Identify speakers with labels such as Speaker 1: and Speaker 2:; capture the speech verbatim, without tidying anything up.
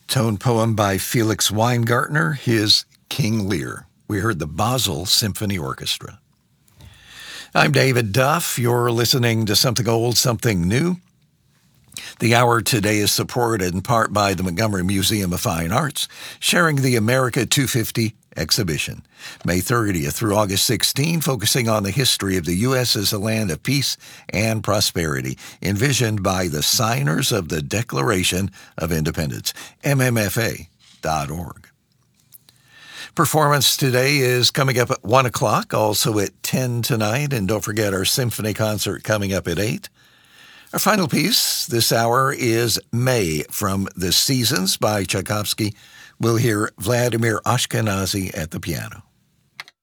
Speaker 1: Tone poem by Felix Weingartner, his King Lear. We heard the Basel Symphony Orchestra. I'm David Duff. You're listening to Something Old, Something New. The hour today is supported in part by the Montgomery Museum of Fine Arts, sharing the America two fifty exhibition, May thirtieth through August sixteenth, focusing on the history of the U S as a land of peace and prosperity, envisioned by the signers of the Declaration of Independence, M M F A dot org. Performance today is coming up at one o'clock, also at ten tonight, and don't forget our symphony concert coming up at eight. Our final piece this hour is May from the Seasons by Tchaikovsky. We'll hear Vladimir Ashkenazy at the piano.